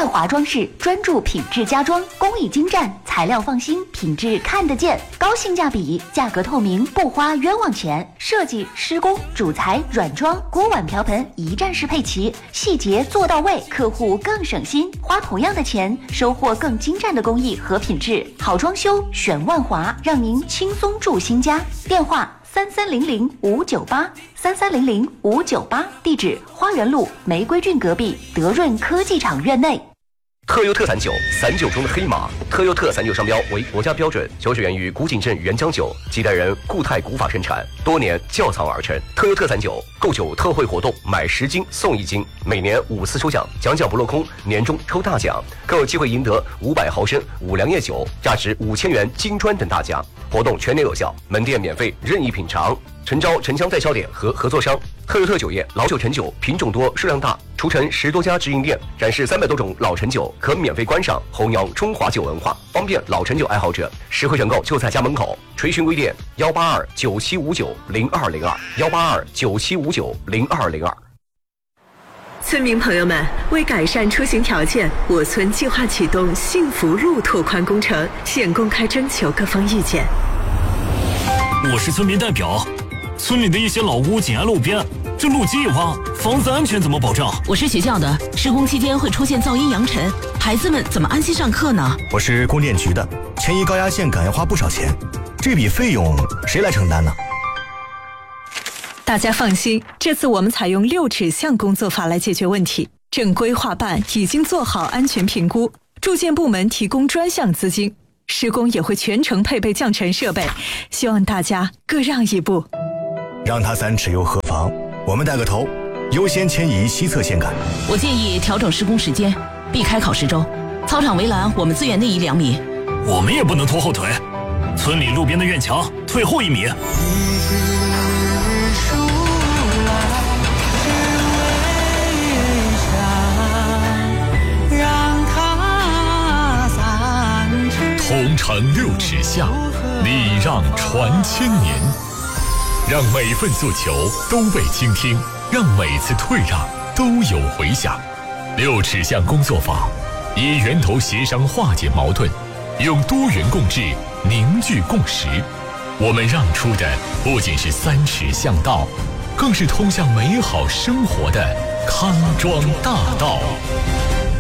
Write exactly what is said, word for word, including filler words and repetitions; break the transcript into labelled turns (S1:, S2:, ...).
S1: 万华装饰专注品质家装，工艺精湛，材料放心，品质看得见，高性价比，价格透明，不花冤枉钱。设计、施工、主材、软装、锅碗瓢盆一站式配齐，细节做到位，客户更省心。花同样的钱，收获更精湛的工艺和品质。好装修选万华，让您轻松住新家。电话三三零零五九八三三零零五九八，地址花园路玫瑰郡隔壁德润科技厂院内。
S2: 特优特散酒，散酒中的黑马。特优特散酒商标为国家标准，酒水源于古井镇原浆酒，几代人固态古法生产，多年窖藏而成。特优特散酒购酒特惠活动，买十斤送一斤，每年五次抽奖，奖奖不落空，年终抽大奖，更有机会赢得五百毫升五粮液酒，价值五千元金砖等大奖。活动全年有效，门店免费任意品尝。诚招城乡代销点和合作商。特优特酒业老酒陈酒品种多数量大，除陈十多家直营店，展示三百多种老陈酒，可免费观赏，弘扬中华酒文化，方便老陈酒爱好者。实惠选购就在家门口。垂询微店幺八二九七五九零二零二幺八二九七五九零二零二。
S3: 村民朋友们，为改善出行条件，我村计划启动幸福路拓宽工程，现公开征求各方意见。
S4: 我是村民代表，村里的一些老屋紧挨路边，这路基一挖，房子安全怎么保障？
S5: 我是学校的，施工期间会出现噪音扬尘，孩子们怎么安心上课呢？
S6: 我是供电局的，迁移高压线杆要花不少钱，这笔费用谁来承担呢？
S3: 大家放心，这次我们采用六指向工作法来解决问题。正规划办已经做好安全评估，住建部门提供专项资金，施工也会全程配备降尘设备，希望大家各让一步。
S6: 让他三尺又何妨？我们带个头，优先迁移西侧线杆。
S5: 我建议调整施工时间，避开考试周。操场围栏我们自远内移两米。
S4: 我们也不能拖后腿，村里路边的院墙退后一米。
S7: 同城六尺巷，礼让传千年，让每份诉求都被倾听，让每次退让都有回响。六尺巷工作坊以源头协商化解矛盾，用多元共治凝聚共识。我们让出的不仅是三尺巷道，更是通向美好生活的康庄大道。